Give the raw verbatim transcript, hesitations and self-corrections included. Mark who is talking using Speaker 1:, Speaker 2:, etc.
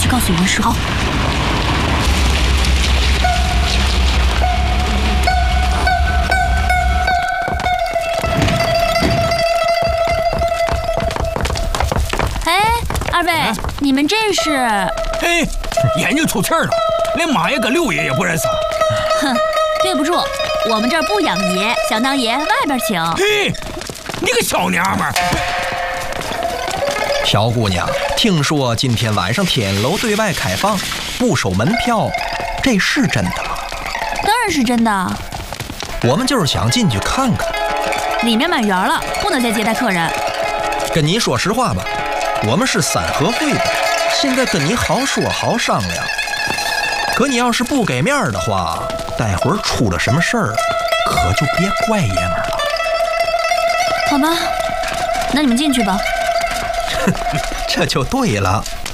Speaker 1: 告诉云舒。好。哎，二位，啊、你们这是？
Speaker 2: 嘿，眼睛出气了，连马爷跟六爷也不认识。
Speaker 1: 哼，对不住，我们这儿不养爷，想当爷外边请。
Speaker 2: 嘿，你个小娘们儿！
Speaker 3: 小姑娘，听说今天晚上天楼对外开放，不收门票，这是真的吗？
Speaker 1: 当然是真的。
Speaker 3: 我们就是想进去看看。
Speaker 1: 里面满员了，不能再接待客人。
Speaker 3: 跟你说实话吧，我们是三合会的，现在跟你好说好商量。可你要是不给面的话，待会儿出了什么事儿，可就别怪爷们儿了。
Speaker 1: 好吧，那你们进去吧。
Speaker 3: 这就对了，